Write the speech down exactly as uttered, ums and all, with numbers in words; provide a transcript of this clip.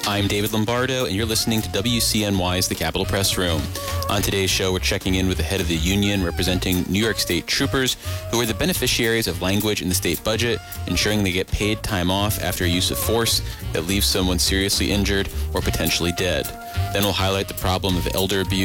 I'm David Lombardo, and you're listening to W C N Y's The Capitol Press Room. On today's show, we're checking in with the head of the union representing New York State troopers, who are the beneficiaries of language in the state budget, ensuring they get paid time off after a use of force that leaves someone seriously injured or potentially dead. Then we'll highlight the problem of elder abuse